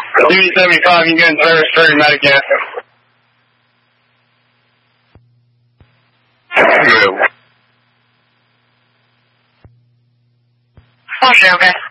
TV75, you get in service 30 medic gas. Okay, okay.